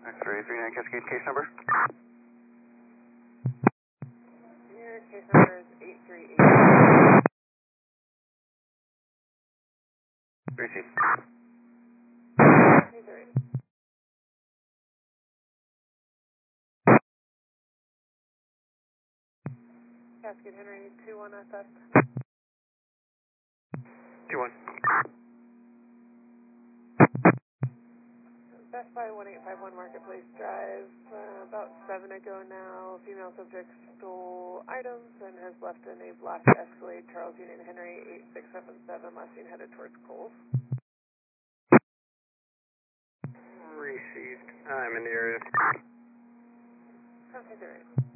X-ray 39 Cascade, case number? Your case number is 838. Receive. Cascade Henry 21 SF. 2-1. Best Buy 1851 Marketplace Drive. About 7 ago now, female subject stole items and has left in a black Escalade Charles Union Henry 8677, last seen headed towards Kohl's. Received. I'm in the area. Okay, there.